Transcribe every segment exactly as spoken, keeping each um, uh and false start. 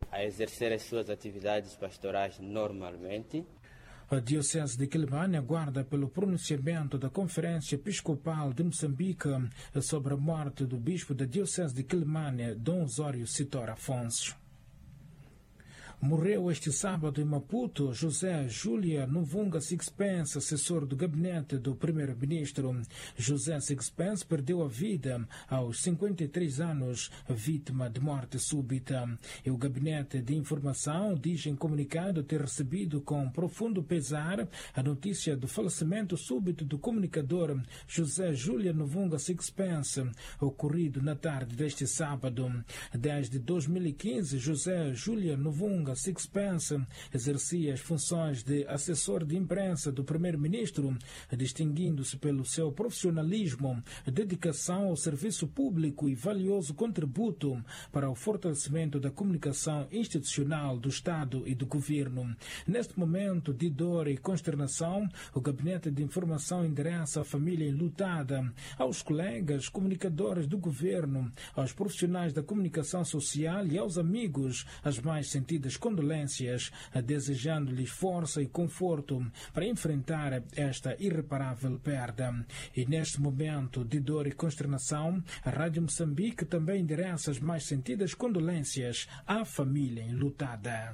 a exercer as suas atividades pastorais normalmente. A Diocese de Quelimane aguarda pelo pronunciamento da Conferência Episcopal de Moçambique sobre a morte do bispo da Diocese de Quelimane, Dom Osório Sitor Afonso. Morreu este sábado em Maputo José Júlia Novunga Sixpence, assessor do gabinete do primeiro-ministro. José Sixpence perdeu a vida aos cinquenta e três anos, vítima de morte súbita. E o gabinete de informação diz em comunicado ter recebido com profundo pesar a notícia do falecimento súbito do comunicador José Júlia Novunga Sixpence, ocorrido na tarde deste sábado. Desde dois mil e quinze, José Júlia Novunga Sixpence exercia as funções de assessor de imprensa do primeiro-ministro, distinguindo-se pelo seu profissionalismo, dedicação ao serviço público e valioso contributo para o fortalecimento da comunicação institucional do Estado e do governo. Neste momento de dor e consternação, o Gabinete de Informação endereça a família enlutada, aos colegas comunicadores do governo, aos profissionais da comunicação social e aos amigos as mais sentidas condolências, desejando-lhes força e conforto para enfrentar esta irreparável perda. E neste momento de dor e consternação, a Rádio Moçambique também endereça as mais sentidas condolências à família enlutada.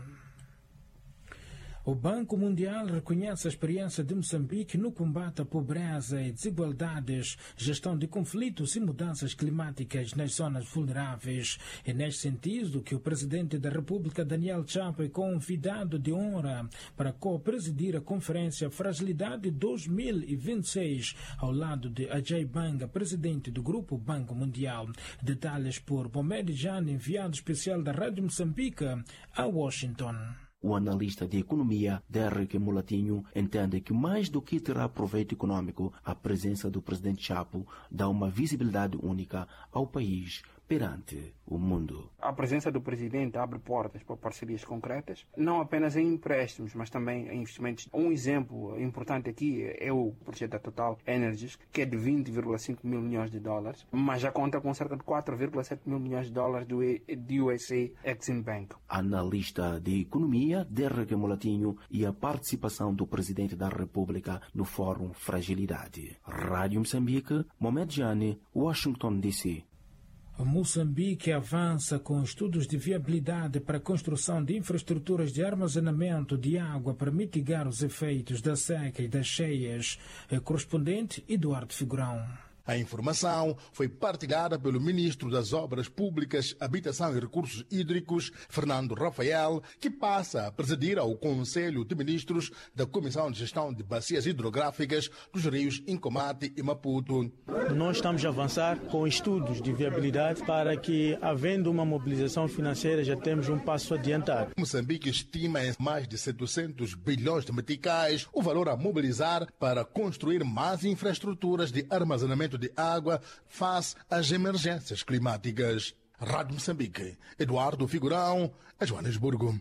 O Banco Mundial reconhece a experiência de Moçambique no combate à pobreza e desigualdades, gestão de conflitos e mudanças climáticas nas zonas vulneráveis. É neste sentido que o Presidente da República, Daniel Chapo, é convidado de honra para co-presidir a Conferência Fragilidade dois mil e vinte e seis, ao lado de Ajay Banga, Presidente do Grupo Banco Mundial. Detalhes por Mohamed Jane, enviado especial da Rádio Moçambique a Washington. O analista de economia, Derek Mulatinho, entende que mais do que terá proveito econômico, a presença do presidente Chapo dá uma visibilidade única ao país perante o mundo. A presença do presidente abre portas para parcerias concretas, não apenas em empréstimos, mas também em investimentos. Um exemplo importante aqui é o projeto da Total Energies, que é de vinte vírgula cinco mil milhões de dólares, mas já conta com cerca de quatro vírgula sete mil milhões de dólares do U S A Exim Bank. Analista de economia, Derek Mulatinho, e a participação do presidente da República no Fórum Fragilidade. Rádio Moçambique, Mohamed Jane, Washington, D C. Moçambique avança com estudos de viabilidade para a construção de infraestruturas de armazenamento de água para mitigar os efeitos da seca e das cheias. Correspondente Eduardo Figurão. A informação foi partilhada pelo Ministro das Obras Públicas, Habitação e Recursos Hídricos, Fernando Rafael, que passa a presidir ao Conselho de Ministros da Comissão de Gestão de Bacias Hidrográficas dos rios Incomate e Maputo. Nós estamos a avançar com estudos de viabilidade para que, havendo uma mobilização financeira, já temos um passo adiantado. Moçambique estima em mais de setecentos bilhões de meticais o valor a mobilizar para construir mais infraestruturas de armazenamento de água face às emergências climáticas. Rádio Moçambique, Eduardo Figurão, a Joanesburgo.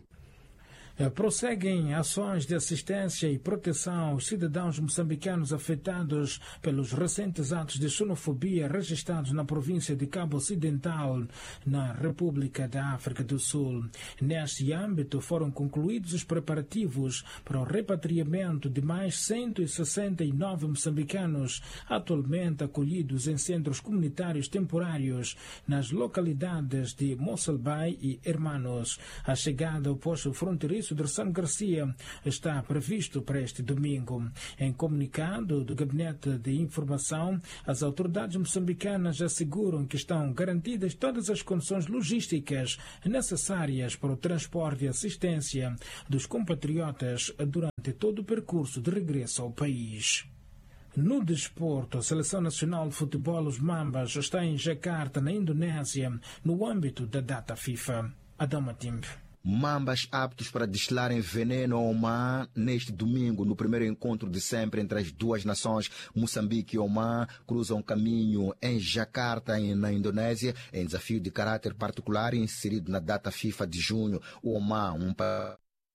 Prosseguem ações de assistência e proteção aos cidadãos moçambicanos afetados pelos recentes atos de xenofobia registrados na província de Cabo Ocidental, na República da África do Sul. Neste âmbito, foram concluídos os preparativos para o repatriamento de mais cento e sessenta e nove moçambicanos atualmente acolhidos em centros comunitários temporários nas localidades de Mosselbai e Hermanos. A chegada ao posto fronteiriço de São Garcia está previsto para este domingo. Em comunicado do Gabinete de Informação, as autoridades moçambicanas asseguram que estão garantidas todas as condições logísticas necessárias para o transporte e assistência dos compatriotas durante todo o percurso de regresso ao país. No desporto, a Seleção Nacional de Futebol, os Mambas, está em Jakarta, na Indonésia, no âmbito da data FIFA. Adama Timbe. Mambas aptos para destilarem veneno ao Oman neste domingo, no primeiro encontro de sempre entre as duas nações. Moçambique e Oman cruzam caminho em Jakarta, na Indonésia, em desafio de caráter particular inserido na data FIFA de junho. O Oman, um país